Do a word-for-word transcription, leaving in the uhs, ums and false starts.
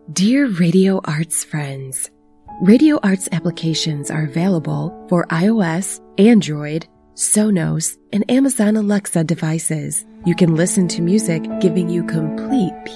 Dear Radio Arts friends, Radio Arts applications are available for iOS, Android, Sonos, and Amazon Alexa devices. You can listen to music giving you complete